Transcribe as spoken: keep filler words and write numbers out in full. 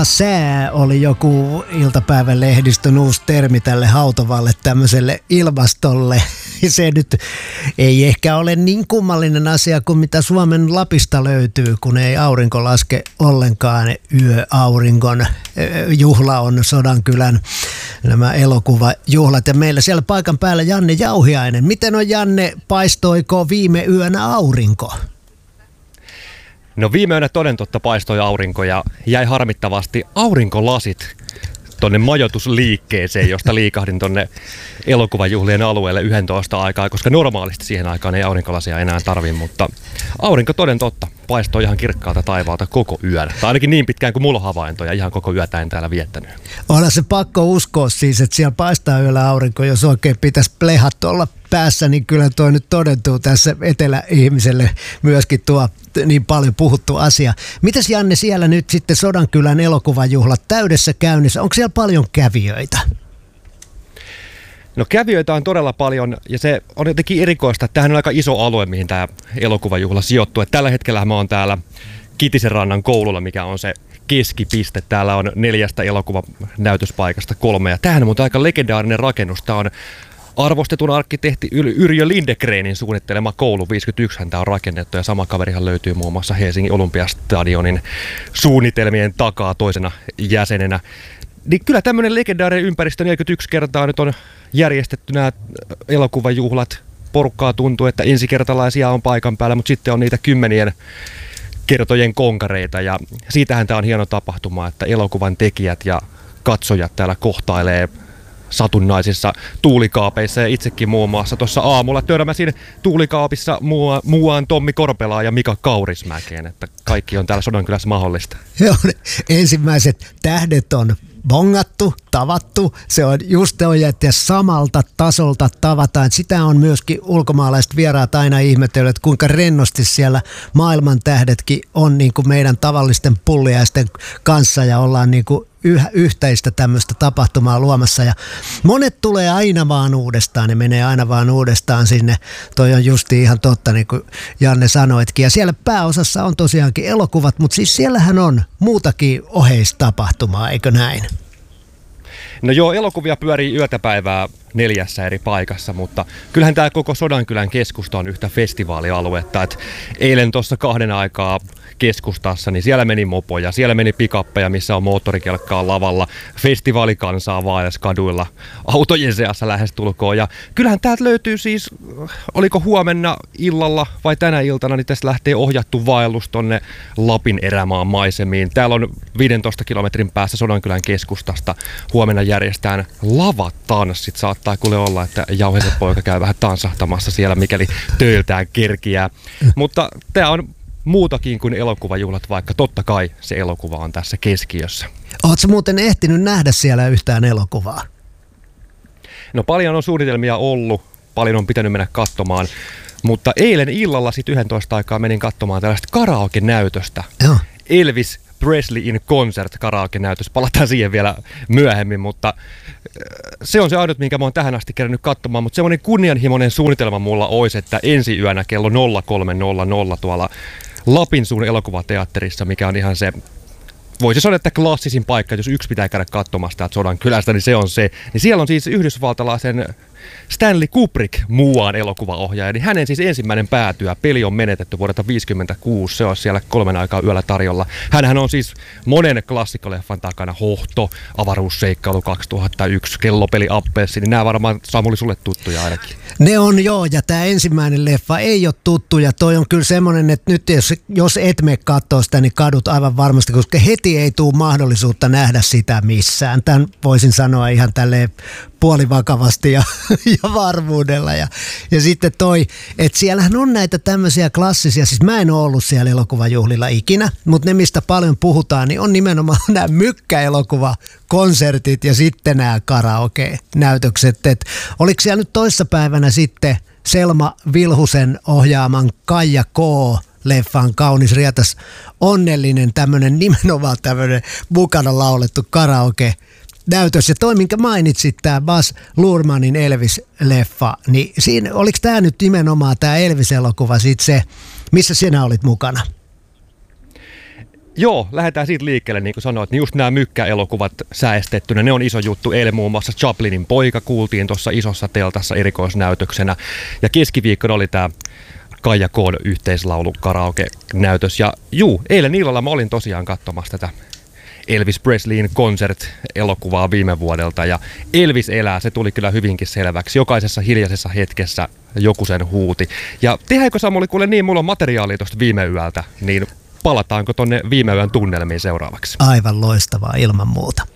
Passé oli joku iltapäivän lehdistön uusi termi tälle hautavalle tämmöiselle ilmastolle. Se nyt ei ehkä ole niin kummallinen asia kuin mitä Suomen Lapista löytyy, kun ei aurinko laske ollenkaan. Yöauringon juhla on Sodankylän nämä elokuvajuhlat. Ja meillä siellä paikan päällä Janne Jauhiainen. Miten on, Janne, paistoiko viime yönä aurinko? No viime yönä toden totta paistoi aurinko ja jäi harmittavasti aurinkolasit tonne majoitusliikkeeseen, josta liikahdin tonne elokuvajuhlien alueelle yksitoista aikaa, koska normaalisti siihen aikaan ei aurinkolasia enää tarvi, mutta aurinko toden totta paistoi ihan kirkkaalta taivaalta koko yön. Tai ainakin niin pitkään kuin mulla on havaintoja, ihan koko yötä en täällä viettänyt. Onhan se pakko uskoa siis, että siellä paistaa yöllä aurinko, jos oikein pitäisi plehat olla päässä, niin kyllä toi nyt todentuu tässä eteläihmiselle myöskin tuo niin paljon puhuttu asia. Mitäs, Janne, siellä nyt sitten Sodankylän elokuvajuhlat täydessä käynnissä? Onko siellä paljon kävijöitä? No kävijöitä on todella paljon ja se on jotenkin erikoista, että tämähän on aika iso alue, mihin tämä elokuvajuhla sijoittuu. Että tällä hetkellä mä oon täällä Kitisenrannan koululla, mikä on se keskipiste. Täällä on neljästä elokuvanäytöspaikasta kolme ja tämähän on muuten aika legendaarinen rakennus. Tämä on arvostetun arkkitehti Yrjö Lindegrenin suunnittelema koulu, viisikymmentäyksi hän tämä on rakennettu ja sama kaverihan löytyy muun muassa Helsingin Olympiastadionin suunnitelmien takaa toisena jäsenenä. Niin kyllä tämmöinen legendaarinen ympäristö neljäkymmentäyksi kertaa nyt on järjestetty nämä elokuvajuhlat. Porukkaa tuntuu, että ensikertalaisia on paikan päällä, mutta sitten on niitä kymmenien kertojen konkareita ja siitähän tämä on hieno tapahtuma, että elokuvan tekijät ja katsojat täällä kohtailee satunnaisissa tuulikaapeissa ja itsekin muun muassa tuossa aamulla törmäsin tuulikaapissa mua, muuaan Tommi Korpelaa ja Mika Kaurismäkeen, että kaikki on täällä Sodankylässä mahdollista. Joo, ensimmäiset tähdet on bongattu, tavattu, se on just toi, että samalta tasolta tavataan. Sitä on myöskin ulkomaalaiset vieraat aina ihmetellyt, että kuinka rennosti siellä maailman tähdetkin on niin kuin meidän tavallisten pulliaisten kanssa ja ollaan niin kuin yh- yhteistä tämmöistä tapahtumaa luomassa. Ja monet tulee aina vaan uudestaan, ne menee aina vaan uudestaan sinne. Toi on justi ihan totta, niin kuin Janne sanoitkin. Ja siellä pääosassa on tosiaankin elokuvat, mutta siis siellähän on muutakin oheistapahtumaa, eikö näin? No joo, elokuvia pyörii yötä päivää neljässä eri paikassa, mutta kyllähän tämä koko Sodankylän keskusta on yhtä festivaalialuetta. Et eilen tuossa kahden aikaa keskustassa, niin siellä meni mopoja, siellä meni pikappeja, missä on moottorikelkkaa lavalla, festivaalikansaa vaelsi kaduilla, autojen seassa lähestulkoon. Ja kyllähän täältä löytyy siis, oliko huomenna illalla vai tänä iltana, niin tässä lähtee ohjattu vaellus tonne Lapin erämaan maisemiin. Täällä on viidentoista kilometrin päässä Sodankylän keskustasta. Huomenna järjestetään lavatanssit. Saattaa kuule olla, että Jauhisen poika käy vähän tanssahtamassa siellä, mikäli töiltään kerkiää. Mutta tämä on muutakin kuin elokuvajuhlat, vaikka totta kai se elokuva on tässä keskiössä. Oletko muuten ehtinyt nähdä siellä yhtään elokuvaa? No paljon on suunnitelmia ollut, paljon on pitänyt mennä katsomaan, mutta eilen illalla sitten yksitoista aikaa menin katsomaan tällaista karaoke-näytöstä. Joo. Elvis Presley in Concert karaoke-näytös. Palataan siihen vielä myöhemmin, mutta se on se ainut, minkä mä oon tähän asti kerännyt katsomaan, mutta semmoinen kunnianhimoinen suunnitelma mulla olisi, että ensi yönä kello nolla kolme nolla nolla tuolla Lapinsuun elokuvateatterissa, mikä on ihan se, voisi sanoa, että klassisin paikka, jos yksi pitää käydä katsomassa täältä Sodankylästä, niin se on se. Niin siellä on siis yhdysvaltalaisen Stanley Kubrick muuaan elokuvaohjaaja, niin hänen siis ensimmäinen päätyä, peli on menetetty vuodelta viisikymmentäkuusi, se on siellä kolmen aikaa yöllä tarjolla. Hänhän on siis monen klassikkoleffan takana, Hohto, Avaruusseikkailu kaksituhattayksi, Kellopeli Appelsi, niin nämä varmaan Samuli sulle tuttuja ainakin. Ne on joo, ja tämä ensimmäinen leffa ei ole tuttu, ja toi on kyllä semmoinen, että nyt jos, jos et mene katsoa sitä, niin kadut aivan varmasti, koska heti ei tule mahdollisuutta nähdä sitä missään. Tämän voisin sanoa ihan tälleen puolivakavasti ja, ja varmuudella. Ja, ja sitten toi, että siellähän on näitä tämmöisiä klassisia, siis mä en ole ollut siellä elokuvajuhlilla ikinä, mutta ne mistä paljon puhutaan, niin on nimenomaan nämä mykkäelokuvakonsertit ja sitten nämä karaoke-näytökset. Et oliko siellä nyt toissapäivänä sitten Selma Vilhusen ohjaaman Kaija K. leffan Kaunis rietas onnellinen tämmöinen nimenomaan tämmöinen mukana laulettu karaoke näytös. Ja toi, minkä mainitsit, tämä Baz Luhrmannin Elvis-leffa, niin siinä, oliko tämä nyt nimenomaan tämä Elvis-elokuva sit se, missä sinä olit mukana? Joo, lähdetään siitä liikkeelle, niin kuin sanoit, niin just nämä mykkäelokuvat säästettynä, ne on iso juttu. Eilen muun muassa Chaplinin poika kuultiin tuossa isossa teltassa erikoisnäytöksenä. Ja keskiviikkona oli tämä Kaija K:n yhteislaulu karaoke-näytös. Ja juu, eilen illalla mä olin tosiaan katsomassa tätä Elvis Presleyin Concert-elokuvaa viime vuodelta. Ja Elvis elää, se tuli kyllä hyvinkin selväksi. Jokaisessa hiljaisessa hetkessä joku sen huuti. Ja tehdäänkö Samuli, kuule niin, mulla on materiaalia tuosta viime yöltä, niin palataanko tonne viime yön tunnelmiin seuraavaksi? Aivan loistavaa ilman muuta.